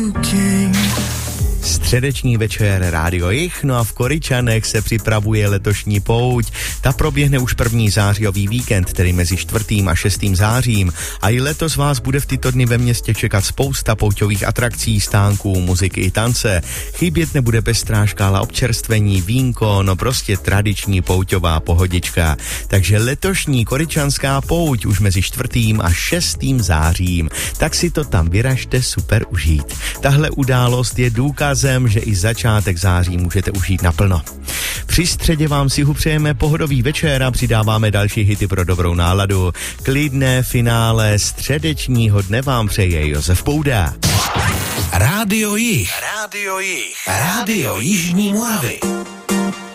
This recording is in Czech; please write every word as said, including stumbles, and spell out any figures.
Středeční večer Rádio Jich, no a v Koryčanech se připravuje letošní pouť. Ta proběhne už první zářijový víkend, tedy mezi čtvrtým a šestým zářím. A i letos vás bude v tyto dny ve městě čekat spousta pouťových atrakcí, stánků, muziky i tance. Chybět nebude pestrá škála občerstvení, vínko, no prostě tradiční pouťová pohodička. Takže letošní koryčanská pouť už mezi čtvrtým a šestým zářím. Tak si to tam vyražte super užít. Tahle událost je důkazem, že i začátek září můžete užít naplno. Při středě vám si přejeme pohodový večer a přidáváme další hity pro dobrou náladu. Klidné finále středečního dne vám přeje Josef Pouda. Rádio Jich. Rádio Jich. Rádio Jižní Moravy.